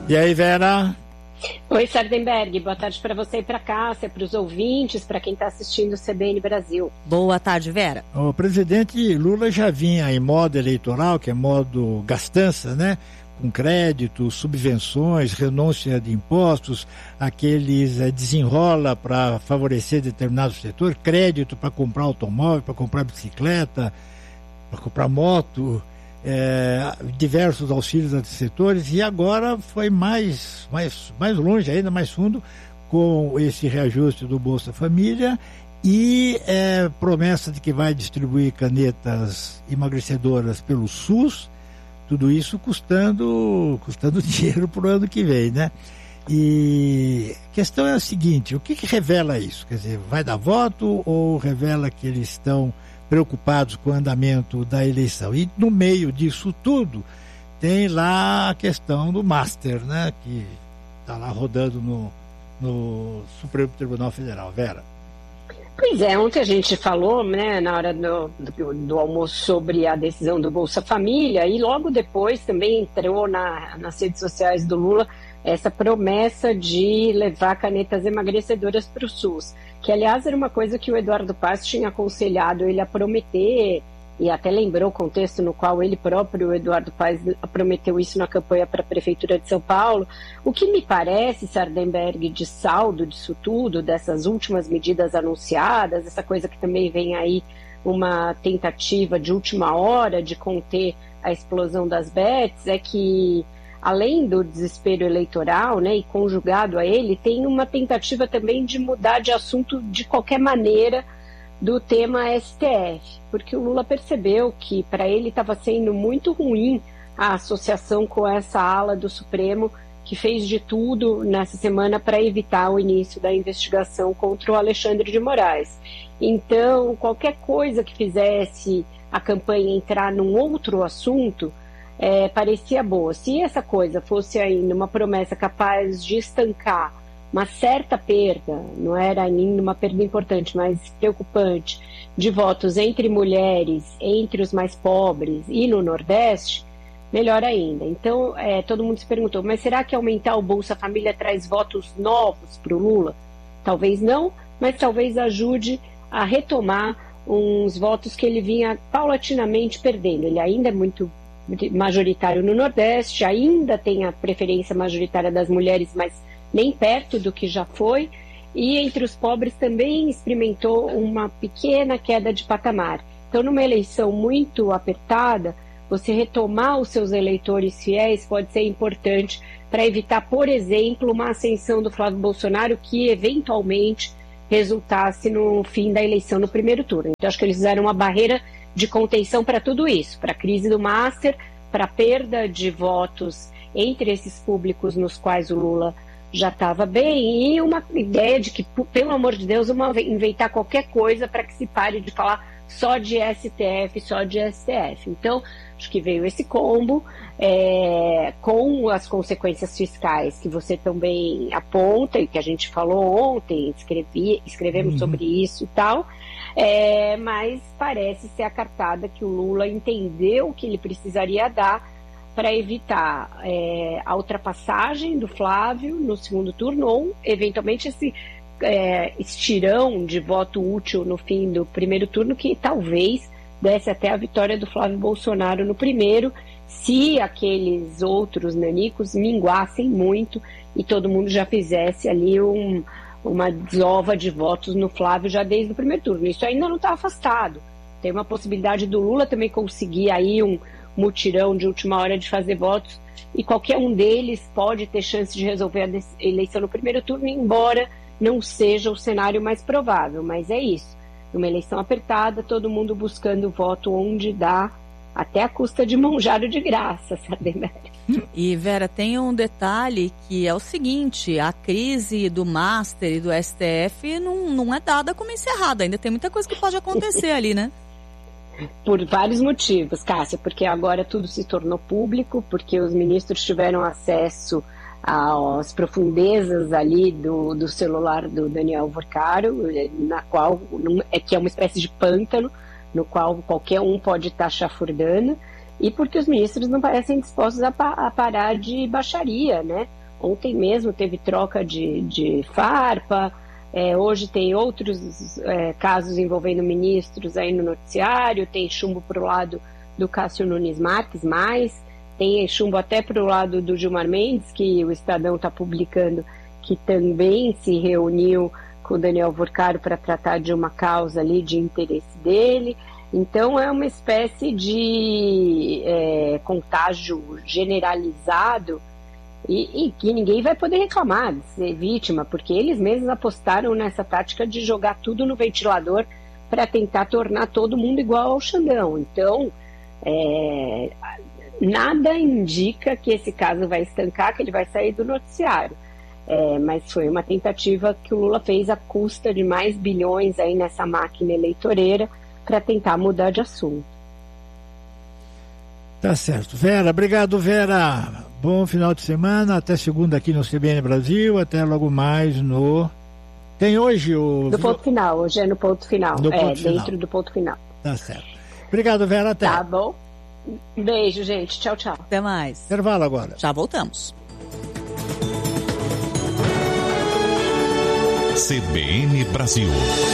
E aí, Vera? Oi, Sardenberg, boa tarde para você e para Cássia, para os ouvintes, para quem está assistindo o CBN Brasil. Boa tarde, Vera. O presidente Lula já vinha em modo eleitoral, que é modo gastança, né? Com crédito, subvenções, renúncia de impostos, aqueles desenrola para favorecer determinado setor, crédito para comprar automóvel, para comprar bicicleta, para comprar moto, diversos auxílios a setores, e agora foi mais longe, ainda mais fundo, com esse reajuste do Bolsa Família e promessa de que vai distribuir canetas emagrecedoras pelo SUS, tudo isso custando dinheiro para o ano que vem, né? E a questão é a seguinte, o que revela isso? Quer dizer, vai dar voto ou revela que eles estão preocupados com o andamento da eleição? E no meio disso tudo, tem lá a questão do Master, né? Que está lá rodando no Supremo Tribunal Federal. Vera? Pois é, ontem a gente falou, né, na hora do almoço sobre a decisão do Bolsa Família, e logo depois também entrou nas redes sociais do Lula essa promessa de levar canetas emagrecedoras para o SUS, que aliás era uma coisa que o Eduardo Paes tinha aconselhado ele a prometer, e até lembrou o contexto no qual ele próprio, o Eduardo Paes, prometeu isso na campanha para a Prefeitura de São Paulo. O que me parece, Sardenberg, de saldo disso tudo, dessas últimas medidas anunciadas, essa coisa que também vem aí, uma tentativa de última hora de conter a explosão das bets, é que além do desespero eleitoral, né, e conjugado a ele, tem uma tentativa também de mudar de assunto de qualquer maneira do tema STF, porque o Lula percebeu que para ele estava sendo muito ruim a associação com essa ala do Supremo, que fez de tudo nessa semana para evitar o início da investigação contra o Alexandre de Moraes. Então, qualquer coisa que fizesse a campanha entrar num outro assunto, parecia boa. Se essa coisa fosse ainda uma promessa capaz de estancar uma certa perda, não era ainda uma perda importante, mas preocupante, de votos entre mulheres, entre os mais pobres e no Nordeste, melhor ainda. Então, todo mundo se perguntou, mas será que aumentar o Bolsa Família traz votos novos para o Lula? Talvez não, mas talvez ajude a retomar uns votos que ele vinha paulatinamente perdendo. Ele ainda é muito majoritário no Nordeste, ainda tem a preferência majoritária das mulheres, mas nem perto do que já foi, e entre os pobres também experimentou uma pequena queda de patamar. Então, numa eleição muito apertada, você retomar os seus eleitores fiéis pode ser importante para evitar, por exemplo, uma ascensão do Flávio Bolsonaro que, eventualmente, resultasse no fim da eleição no primeiro turno. Então, acho que eles fizeram uma barreira de contenção para tudo isso, para a crise do Master, para a perda de votos entre esses públicos nos quais o Lula já estava bem, e uma ideia de que, pelo amor de Deus, vamos inventar qualquer coisa para que se pare de falar só de STF, só de STF. Então, acho que veio esse combo, com as consequências fiscais que você também aponta, e que a gente falou ontem, escrevemos sobre isso e tal, mas parece ser a cartada que o Lula entendeu que ele precisaria dar para evitar a ultrapassagem do Flávio no segundo turno, ou, eventualmente, esse estirão de voto útil no fim do primeiro turno, que talvez desse até a vitória do Flávio Bolsonaro no primeiro, se aqueles outros nanicos minguassem muito e todo mundo já fizesse ali uma desova de votos no Flávio já desde o primeiro turno. Isso ainda não está afastado. Tem uma possibilidade do Lula também conseguir aí um mutirão de última hora de fazer votos, e qualquer um deles pode ter chance de resolver a eleição no primeiro turno, embora não seja o cenário mais provável. Mas é isso, numa eleição apertada, todo mundo buscando voto onde dá, até a custa de manjaro de graça, sabe? E, Vera, tem um detalhe que é o seguinte: a crise do Master e do STF não é dada como encerrada, ainda tem muita coisa que pode acontecer ali, né? Por vários motivos, Cássia, porque agora tudo se tornou público, porque os ministros tiveram acesso às profundezas ali do celular do Daniel Vorcaro, na qual que é uma espécie de pântano, no qual qualquer um pode estar chafurdando, e porque os ministros não parecem dispostos a parar de baixaria, né? Ontem mesmo teve troca de farpa, hoje tem outros casos envolvendo ministros aí no noticiário, tem chumbo para o lado do Cássio Nunes Marques, tem chumbo até para o lado do Gilmar Mendes, que o Estadão está publicando, que também se reuniu com o Daniel Vorcaro para tratar de uma causa ali de interesse dele. Então é uma espécie de contágio generalizado e que ninguém vai poder reclamar de ser vítima, porque eles mesmos apostaram nessa tática de jogar tudo no ventilador para tentar tornar todo mundo igual ao Xandão. Então, nada indica que esse caso vai estancar, que ele vai sair do noticiário. Mas foi uma tentativa que o Lula fez à custa de mais bilhões aí nessa máquina eleitoreira para tentar mudar de assunto. Tá certo. Vera, obrigado, Vera. Bom final de semana, até segunda aqui no CBN Brasil, até logo mais no... Tem hoje o... Do ponto final, hoje é no ponto final. Dentro do ponto final. Tá certo. Obrigado, Vera, até. Tá bom. Beijo, gente. Tchau, tchau. Até mais. Intervalo agora. Já voltamos. CBN Brasil.